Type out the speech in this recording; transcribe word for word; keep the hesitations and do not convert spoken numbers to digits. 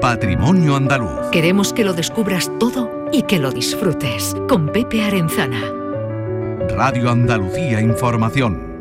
Patrimonio Andaluz. Queremos que lo descubras todo y que lo disfrutes. Con Pepe Arenzana. Radio Andalucía Información.